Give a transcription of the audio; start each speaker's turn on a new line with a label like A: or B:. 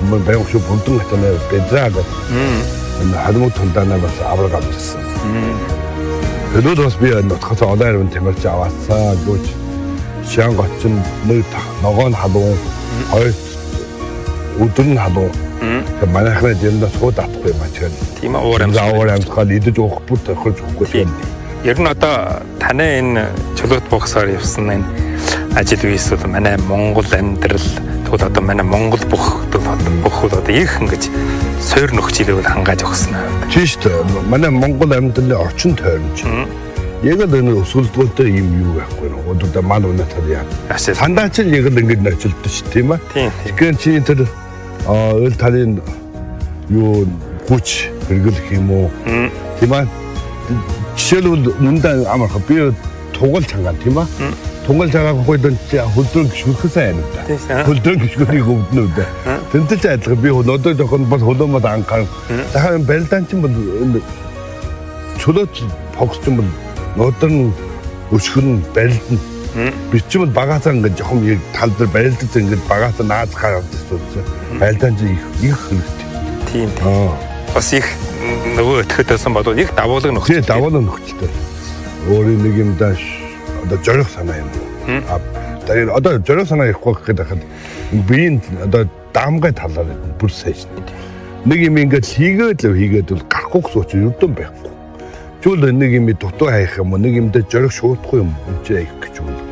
A: байнга шүү бүндэн хатанаа бэдраад хадмут тундаанаа бас авраг авчихсан. Өнөөдөр бас би нутгаас онлайн тэмэрч аваасаа гүйж Шиан гочин нэг ногоон халуун хоёр өдөр нь халуун манайхны дэндээ сууд атахгүй мачаа.
B: Тийм уур
A: амьсгал идэж уух бүр тохирч өгөхгүй.
B: Ер нь одоо таны энэ чөлөөт бухсаар явсан энэ ажил үеэс бол манай Монгол амьдрал тэгвэл одоо манай Монгол бүх одоо их ингэж суур нөхцөлийг хангааж өгсөн аа.
A: Тийм шүү дээ. Манай Монгол амьдралын орчин тойрнч. Яг л энэ өсвөлдөлтөө юм юу байхгүй нөө. Одоо маань өнөтөр яа. Сандаа ч яг л ингэж нөцөлдөж ш тийм аа. Тэгэхээр чи тэр ойл талын юу хүч хэрэглэх юм уу? Тийм аа. Жишээлбэл мундан амарх би тугал чангаа тийм аа. Тугал чангаа хойдон хөлдрөн гიშгүрхсэн юм да. Хөлдрөн гიშгүрийг өвднө үү. Тэнцэж адилхан би өнөөдөр жоохон бас хөлөөмөд анхаар дахин барилдаан чинь бол чөлөөт фокус чинь бол өнөөдөр нь өсгөн барилдана. Би ч юм багасаа ингээд жоохон яг тал дээр барилдаж ингээд багасаа наад гараад ирсэн. Барилдаан чинь их хэрэгтэй.
B: Тийм. Бас их нөгөө өтгөдөөсөн болов их давуулга нөхцөл.
A: Тийм давуулга нөхцөлтэй. Өөрийн нэг юм дааш одоо зориг санаа юм. Тэр одоо зориг санаа ихгүй гэхэд хахад биеийн одоо даамгай талаар бүр сайж. Нэг юм ингээд хийгээд бол гарахгүй сууч юудан байхгүй. Чүл нэг юм дутуу хайх юм уу нэг юм дээр зориг шуутахгүй юм энэ их гэж үү.